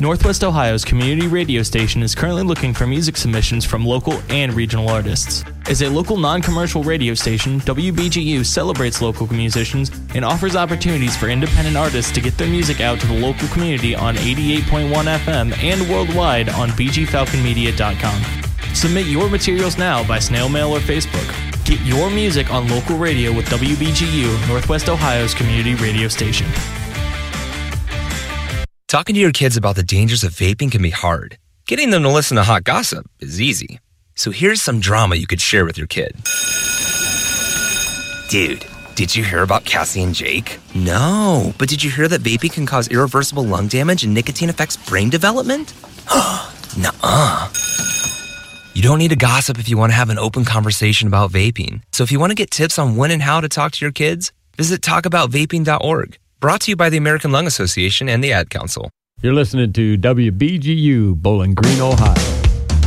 Northwest Ohio's community radio station is currently looking for music submissions from local and regional artists. As a local non-commercial radio station, WBGU celebrates local musicians and offers opportunities for independent artists to get their music out to the local community on 88.1 FM and worldwide on bgfalconmedia.com. Submit your materials now by snail mail or Facebook. Get your music on local radio with WBGU, Northwest Ohio's community radio station. Talking to your kids about the dangers of vaping can be hard. Getting them to listen to hot gossip is easy. So here's some drama you could share with your kid. Dude, did you hear about Cassie and Jake? No, but did you hear that vaping can cause irreversible lung damage and nicotine affects brain development? Nuh-uh. You don't need to gossip if you want to have an open conversation about vaping. So if you want to get tips on when and how to talk to your kids, visit talkaboutvaping.org. Brought to you by the American Lung Association and the Ad Council. You're listening to WBGU, Bowling Green, Ohio.